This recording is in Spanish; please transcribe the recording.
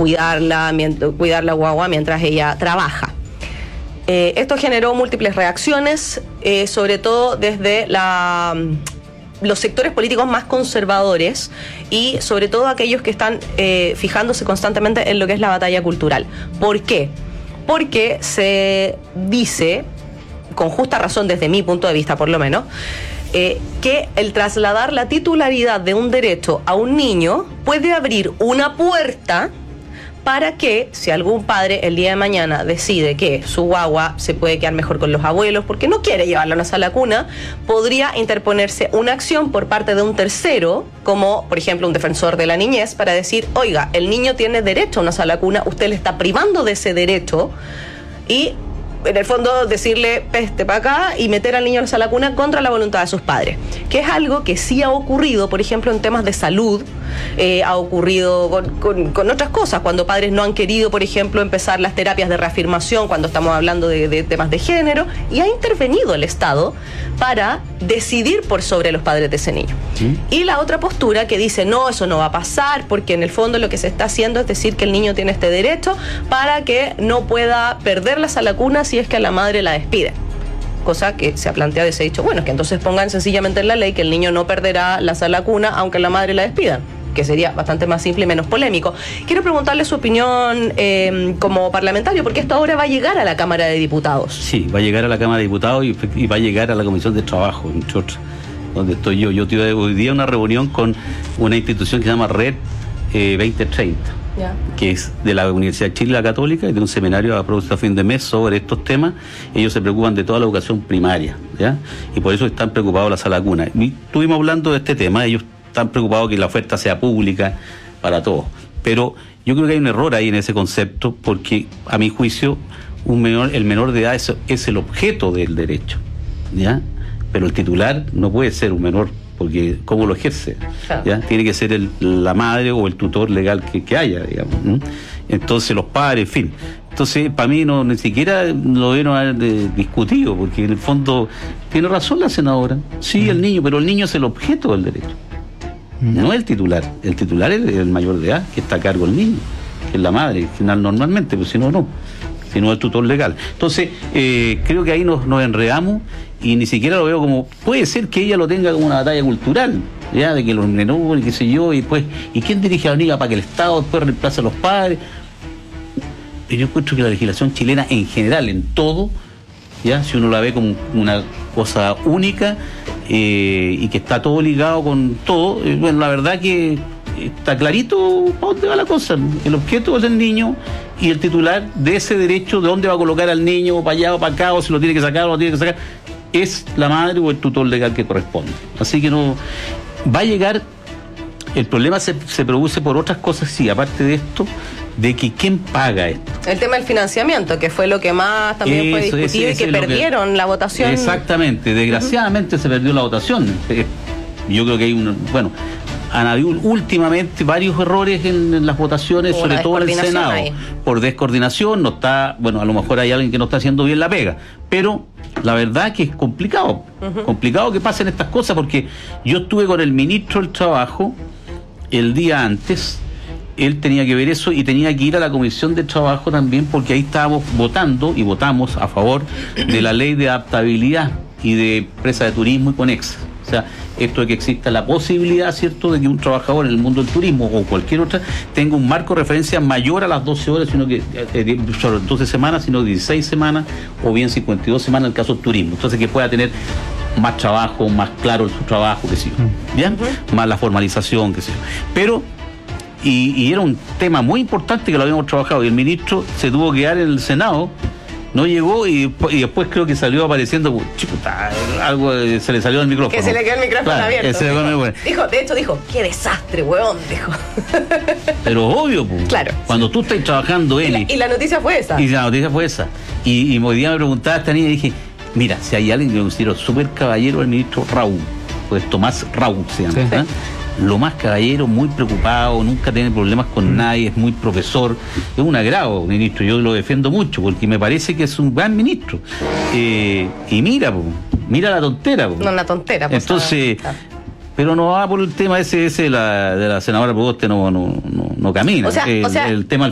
cuidar la guagua mientras ella trabaja. Esto generó múltiples reacciones, sobre todo desde los sectores políticos más conservadores y sobre todo aquellos que están fijándose constantemente en lo que es la batalla cultural. ¿Por qué? Porque se dice, con justa razón desde mi punto de vista por lo menos, que el trasladar la titularidad de un derecho a un niño puede abrir una puerta para que, si algún padre el día de mañana decide que su guagua se puede quedar mejor con los abuelos porque no quiere llevarla a una sala cuna, podría interponerse una acción por parte de un tercero, como por ejemplo un defensor de la niñez, para decir, oiga, el niño tiene derecho a una sala cuna, usted le está privando de ese derecho, y en el fondo decirle peste para acá y meter al niño en la sala cuna contra la voluntad de sus padres, que es algo que sí ha ocurrido, por ejemplo, en temas de salud, ha ocurrido con otras cosas, cuando padres no han querido, por ejemplo, empezar las terapias de reafirmación, cuando estamos hablando de temas de género, y ha intervenido el Estado para decidir por sobre los padres de ese niño. ¿Sí? Y la otra postura que dice, no, eso no va a pasar, porque en el fondo lo que se está haciendo es decir que el niño tiene este derecho para que no pueda perder la sala cuna si es que a la madre la despide. Cosa que se ha planteado y se ha dicho, bueno, que entonces pongan sencillamente en la ley que el niño no perderá la sala cuna aunque la madre la despidan, que sería bastante más simple y menos polémico. Quiero preguntarle su opinión como parlamentario, porque esto ahora va a llegar a la Cámara de Diputados. Sí, va a llegar a la Cámara de Diputados y va a llegar a la Comisión de Trabajo, entre otras, donde estoy yo. Yo tuve hoy día una reunión con una institución que se llama Red 2030. Yeah. Que es de la Universidad de Chile, la Católica, y de un seminario a propósito a fin de mes sobre estos temas. Ellos se preocupan de toda la educación primaria, ¿ya? Y por eso están preocupados la sala cuna. Y estuvimos hablando de este tema, ellos están preocupados que la oferta sea pública para todos. Pero yo creo que hay un error ahí en ese concepto, porque a mi juicio el menor de edad es el objeto del derecho, ¿ya? Pero el titular no puede ser un menor, porque ¿cómo lo ejerce? ¿Ya? Tiene que ser la madre o el tutor legal que haya, digamos, ¿no? Entonces los padres, en fin. Entonces, para mí ni siquiera lo debieron haber discutido, porque en el fondo tiene razón la senadora. Sí, el niño, pero el niño es el objeto del derecho, no el titular. El titular es el mayor de edad, que está a cargo del niño, que es la madre, normalmente, pues si no, sino el tutor legal. Entonces, creo que ahí nos enredamos y ni siquiera lo veo como, puede ser que ella lo tenga como una batalla cultural, ya, de que los menores, qué sé yo, y después, ¿y quién dirige a la niña para que el Estado después reemplace a los padres? Pero yo encuentro que la legislación chilena en general, en todo, ya, si uno la ve como una cosa única, y que está todo ligado con todo, bueno, la verdad que está clarito para dónde va la cosa. El objeto es el niño y el titular de ese derecho, de dónde va a colocar al niño, o para allá o para acá, o si lo tiene que sacar o no lo tiene que sacar, es la madre o el tutor legal que corresponde. Así que no va a llegar. El problema se produce por otras cosas, sí, aparte de esto, de que quién paga esto. El tema del financiamiento, que fue lo que más también fue discutido y que perdieron la votación. Exactamente, desgraciadamente se perdió la votación. Yo creo que hay han habido últimamente varios errores en las votaciones, sobre todo en el Senado, por descoordinación. No está, a lo mejor hay alguien que no está haciendo bien la pega, pero la verdad que es complicado, complicado que pasen estas cosas, porque yo estuve con el ministro del Trabajo el día antes. Él tenía que ver eso y tenía que ir a la Comisión de Trabajo también, porque ahí estábamos votando y votamos a favor de la ley de adaptabilidad y de empresa de turismo y Conexa. O sea, esto de que exista la posibilidad, ¿cierto?, de que un trabajador en el mundo del turismo o cualquier otra tenga un marco de referencia mayor a las 12 horas, sino que sobre 12 semanas, sino 16 semanas o bien 52 semanas en el caso del turismo. Entonces, que pueda tener más trabajo, más claro su trabajo, qué sé yo, ¿bien? Más la formalización, qué sé yo. Pero y era un tema muy importante que lo habíamos trabajado, y el ministro se tuvo que quedar en el Senado, no llegó, y después creo que salió apareciendo, algo se le salió del micrófono. Que se le quedó el micrófono abierto. Dijo, qué desastre, huevón, dijo. Pero obvio, pues. Claro. Cuando tú estás trabajando en... Y la noticia fue esa. Y hoy día me preguntaba esta niña y dije, mira, si hay alguien que me considero súper caballero, el ministro Raúl, pues Tomás Raúl se llama, sí. Lo más caballero, muy preocupado, nunca tiene problemas con nadie, es muy profesor, es un agrado, ministro, yo lo defiendo mucho porque me parece que es un gran ministro. Y mira la tontera. No, la tontera. Entonces, pero no va por el tema ese de la senadora Proboste, no camina. O sea, el tema